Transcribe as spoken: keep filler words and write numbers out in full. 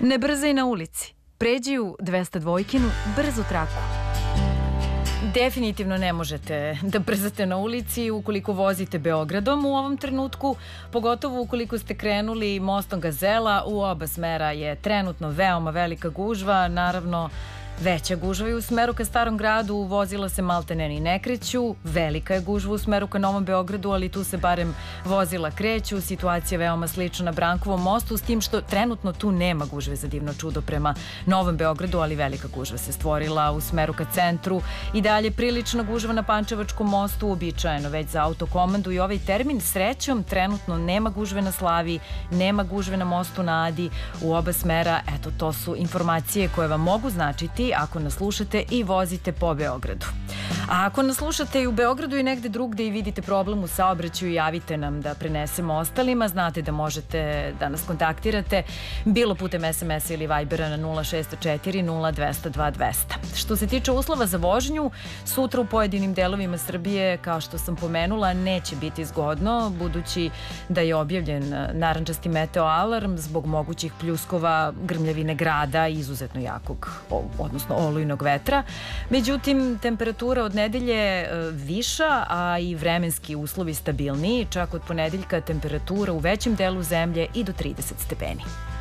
Ne brzaj na ulici. Pređi u dvesta dvojkinu brzu traku. Definitivno ne možete da brzate na ulici ukoliko vozite Beogradom u ovom trenutku, pogotovo ukoliko ste krenuli mostom Gazela. U oba smera je trenutno veoma velika gužva, naravno veća gužva je u smeru ka Starom gradu, vozila se maltene ni ne kreću, velika je gužva u smeru ka Novom Beogradu, ali tu se barem vozila kreću, situacija je veoma slična na Brankovom mostu, s tim što trenutno tu nema gužve za divno čudo prema Novom Beogradu, ali velika gužva se stvorila u smeru ka centru i dalje prilična gužva na Pančevačkom mostu, uobičajeno već za autokomandu i ovaj termin. Srećom, trenutno nema gužve na Slaviji, nema gužve na mostu na Adi, u oba smera. Eto, to su informacije koje vam mogu značiti ako nas slušate i vozite po Beogradu. A ako nas slušate i u Beogradu i negde drugde i vidite problem u saobraćaju, javite nam da prenesemo ostalima. Znate da možete da nas kontaktirate bilo putem es emesa ili Vibera na nula šest četiri nula dvesta dva dvesta. Što se tiče uslova za vožnju, sutra u pojedinim delovima Srbije, kao što sam pomenula, neće biti zgodno, budući da je objavljen narandžasti meteo alarm zbog mogućih pljuskova, grmljavine grada i izuzetno jakog, odnosno olujnog vetra. Međutim, temperatura od nedelje viša, a i vremenski uslovi stabilniji. Čak od ponedeljka temperatura u većem delu zemlje i do trideset stepeni.